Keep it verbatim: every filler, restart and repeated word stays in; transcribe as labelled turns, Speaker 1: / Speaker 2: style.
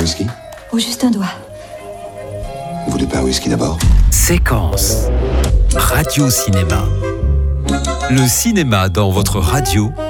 Speaker 1: whisky?
Speaker 2: Oh, juste un doigt.
Speaker 1: Vous voulez pas un whisky d'abord?
Speaker 3: Séquence Radio Cinéma. Le cinéma dans votre radio